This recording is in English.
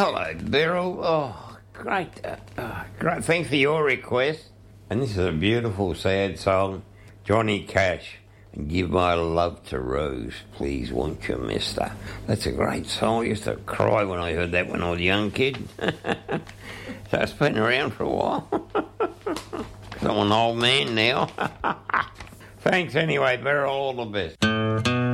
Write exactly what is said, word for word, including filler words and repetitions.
hello, Beryl. Oh, great. Uh, uh, great. Thanks for your request. And this is a beautiful, sad song. Johnny Cash. And Give My Love to Rose, please, won't you, mister? That's a great song. I used to cry when I heard that when I was a young kid. So it's been around for a while. I'm an old man now. Thanks anyway, Beryl. All the best.